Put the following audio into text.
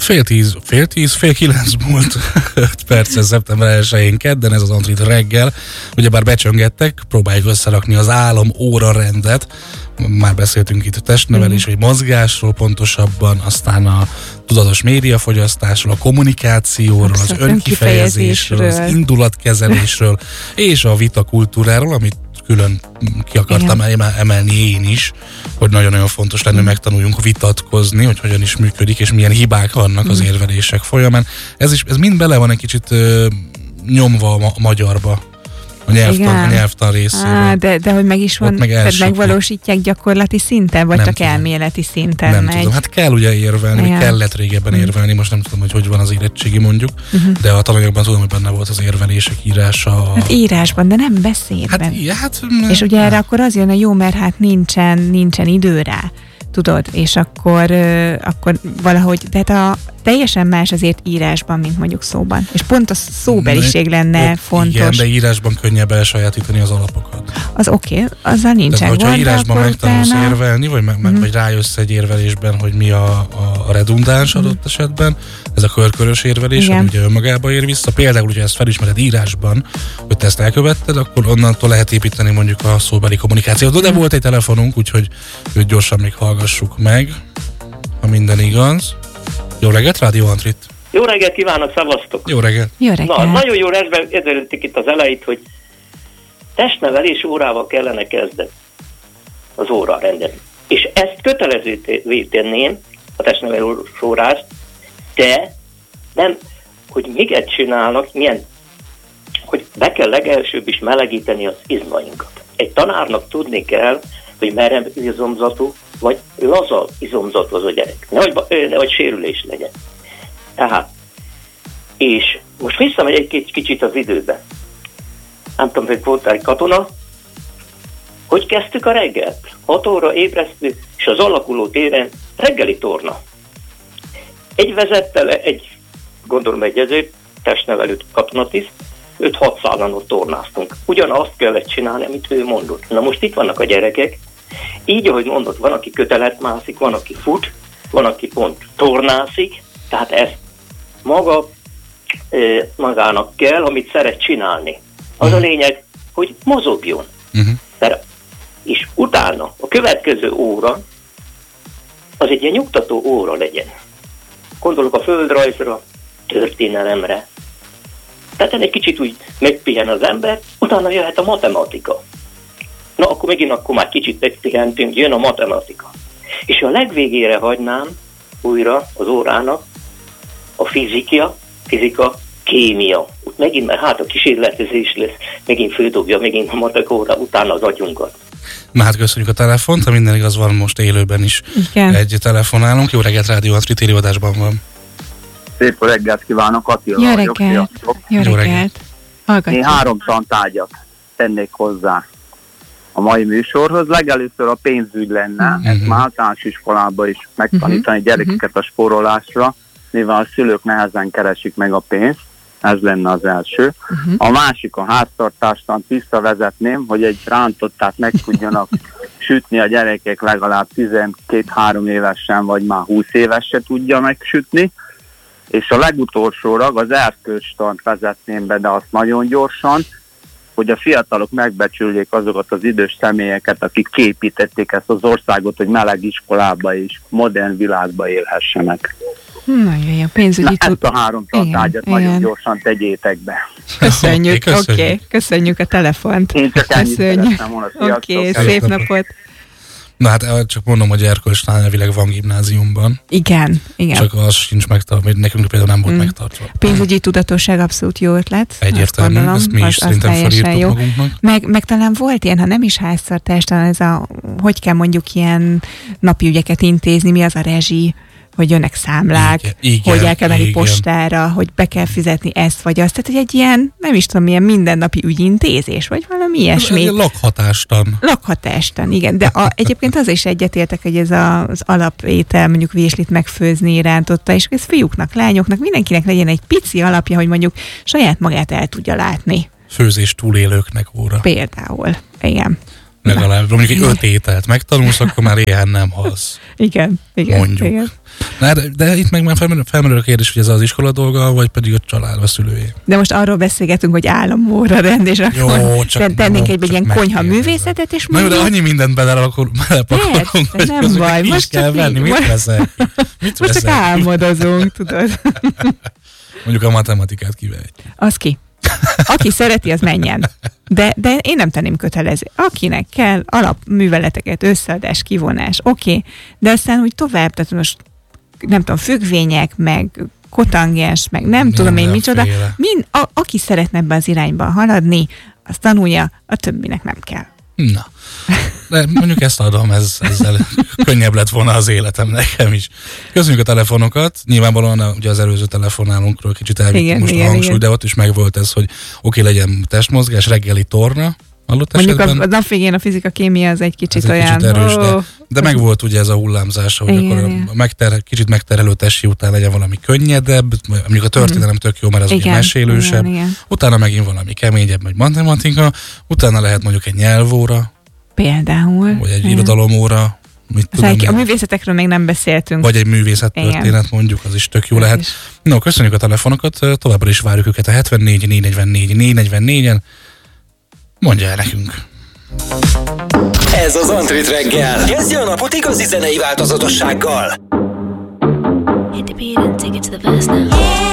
Fél kilenc múlt 5 perccel szeptember 1-én kedden, ez az Antrit reggel. Ugyebár becsöngettek, próbáljuk összerakni az álom óra rendet. Már beszéltünk itt a testnevelés, vagy mozgásról pontosabban, aztán a tudatos médiafogyasztásról, a kommunikációról, az önkifejezésről, az indulatkezelésről, és a vitakultúráról, amit külön ki akartam emelni én is, hogy nagyon-nagyon fontos lenne, megtanuljunk vitatkozni, hogy hogyan is működik, és milyen hibák vannak az érvelések folyamán. Ez mind bele van egy kicsit nyomva a magyarba, a nyelvtan részéről. De hogy meg is van, tehát megvalósítják gyakorlati szinten, vagy csak elméleti szinten nem tudom, hát kell ugye érvelni, vagy kellett régebben érvelni, most nem tudom, hogy van az érettségi mondjuk, de a tananyagban tudom, hogy benne volt az érvelések írása. Hát írásban, de nem beszédben. És ugye erre akkor az jön, jó, mert hát nincsen idő rá. Tudod, és akkor valahogy, tehát teljesen más azért írásban, mint mondjuk szóban. És pont a szóbeliség lenne fontos. Igen, de írásban könnyebb elsajátítani az alapokat. Az oké, azzal nincsen gond. Hogyha írásban megtanulsz érvelni, vagy rájössz egy érvelésben, hogy mi a redundáns adott esetben, ez a körkörös érvelés, ami ugye önmagába ér vissza. Például, hogyha ezt felismered írásban, hogy te ezt elkövetted, akkor onnantól lehet építeni mondjuk a szóbeli kommunikációt. De volt egy telefonunk, úgyhogy őt gyorsan még hallgassuk meg, ha minden igaz. Jó reggelt, Rádió Antrit! Jó reggelt kívánok, szevasztok! Jó reggelt! Jó reggelt! Na, nagyon jó resben ezért itt az elejét, hogy testnevelés órával kellene kezdeni az óra rendet. És ezt kötelezővé tenném, a testnevelés órást, de nem, hogy miket csinálnak, hogy be kell legelsőbb is melegíteni az izmainkat. Egy tanárnak tudni kell, hogy merev izomzatú, vagy laza izomzatú az a gyerek. Nehogy sérülés legyen. Tehát, és most visszamegy egy kicsit az időbe. Nem tudom, hogy voltál egy katona. Hogy kezdtük a reggelt? 6 óra ébresztő, és az alakuló téren reggeli torna. Egy vezettel, gondolom egyező, testnevelőt katonatiszt, 5-6 szállan ott tornáztunk. Ugyanazt kellett csinálni, amit ő mondott. Na most itt vannak a gyerekek, így, ahogy mondott, van, aki kötelet mászik, van, aki fut, van, aki pont tornászik, tehát ez magának kell, amit szeret csinálni. Az a lényeg, hogy mozogjon. És utána a következő óra az egy ilyen nyugtató óra legyen. Gondolok a földrajzra, történelemre. Tehát egy kicsit úgy megpihen az ember, utána jöhet a matematika. Na, akkor már kicsit megpihentünk, jön a matematika. És a legvégére hagynám újra az órának a fizika, kémia. Ott megint, mert a kísérletezés lesz, megint földobja, megint a matek óra, utána az agyunkat. Na hát köszönjük a telefont, ha minden igaz, van most élőben is egy telefonálunk. Jó reggelt, Rádió Antrit téléadásban van. Szép reggelt kívánok, Attila Jó vagyok. reggelt. Jó reggelt. Én 3 tantárgyat tennék hozzá a mai műsorhoz. Legelőször a pénzügy lenne, ezt már általános iskolában is megtanítani gyerekeket a spórolásra, mivel a szülők nehezen keresik meg a pénzt, ez lenne az első. A másik a háztartástant visszavezetném, hogy egy rántottát meg tudjanak sütni a gyerekek legalább 12-3 évesen, vagy már 20 éves se tudja megsütni. És a legutolsóra az erkölcstant vezetném be, de azt nagyon gyorsan, hogy a fiatalok megbecsüljék azokat az idős személyeket, akik képítették ezt az országot, hogy meleg iskolába és modern világba élhessenek. Nagyon jó, pénzügyi ezt a 3 tantárgyat nagyon gyorsan tegyétek be. Köszönjük, köszönjük a telefont. Én csak ennyit szerettem volna. Oké, szép napot. Na hát csak mondom, hogy Erkölcsnál elvileg van gimnáziumban. Igen. Csak az sincs megtartva, nekünk például nem volt megtartva. Pénzügyi tudatosság abszolút jó ötlet. Egyértelmű, ezt mi is szerintem felírtuk magunknak. Meg talán volt ilyen, ha nem is háztartás, talán ez hogy kell mondjuk ilyen napi ügyeket intézni, mi az a rezsi, hogy jönnek számlák, hogy el kell menni postára, hogy be kell fizetni ezt vagy azt. Tehát, hogy egy ilyen, nem is tudom, milyen mindennapi ügyintézés, vagy valami ilyesmi. Lakhatástan, igen. De egyébként az is egyetértek, hogy ez az alapétel, mondjuk véslit megfőzni rántotta, és ez fiúknak, lányoknak, mindenkinek legyen egy pici alapja, hogy mondjuk saját magát el tudja látni. Főzés túlélőknek óra. Például, igen. Legalább, mondjuk egy 5 ételt megtanulsz, akkor már éhen nem halsz. Igen. Mondjuk. Igen. De itt meg már felmerül a kérdés, hogy ez az iskola dolga, vagy pedig a család, a szülőjé. De most arról beszélgetünk, hogy államóra rend, és akkor tennénk egy ilyen konyha művészetet, és mondjuk... Na jó, de annyi mindent belepakolunk, hogy nem baj, most kell venni, mit veszel? Most csak álmodozunk, tudod. Mondjuk a matematikát kivegy. Az ki. Aki szereti, az menjen. De én nem tenném kötelező. Akinek kell alapműveleteket, összeadás, kivonás, oké. De aztán úgy tovább, tehát most nem tudom, függvények, meg kotangens, meg nem tudom én micsoda. Aki szeretne ebbe az irányba haladni, az tanulja, a többinek nem kell. Na, de mondjuk ezt adom, ezzel könnyebb lett volna az életem nekem is. Köszönjük a telefonokat, nyilvánvalóan ugye az előző telefonálunkról kicsit elvittük most a hangsúly, de ott is megvolt ez, hogy oké, legyen testmozgás, reggeli torna, adott mondjuk esetben. A nap végén a fizika-kémia az egy kicsit olyan... Kicsit erős, de megvolt ugye ez a hullámzás, hogy akkor kicsit megterhelő testi után legyen valami könnyedebb, mondjuk a történelem tök jó, mert az ugye mesélősebb, utána megint valami keményebb, vagy matematika, utána lehet mondjuk egy nyelvóra, például, vagy egy irodalomóra, a művészetekről még nem beszéltünk. Vagy egy művészettörténet mondjuk, az is tök jó lehet. No, köszönjük a telefonokat, továbbra is várjuk őket a 74 444 444-en. Mondja el nekünk. Ez az Antrit reggel. Kezdje a napot igazi zenei változatossággal.